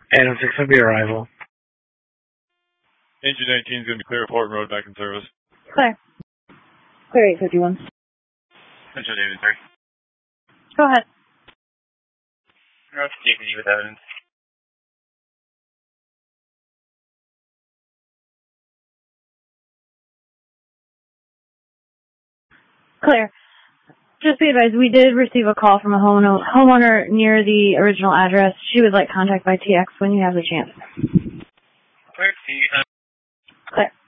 806 will be arrival. Engine 19 is going to be clear Port Road back in service. Clear. Clear 851. Central David 3. Go ahead. Route to DPD with evidence. Clear. Just be advised, we did receive a call from a homeowner near the original address. She would like contact by TX when you have the chance. Clear. See you. Clear.